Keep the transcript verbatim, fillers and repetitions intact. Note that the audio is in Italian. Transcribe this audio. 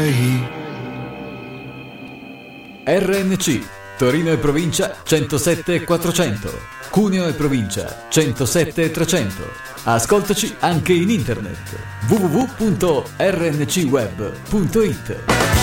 R N C Torino e provincia centosette e quattrocento, Cuneo e provincia centosette e trecento. Ascoltaci anche in internet w w w punto r n c web punto i t.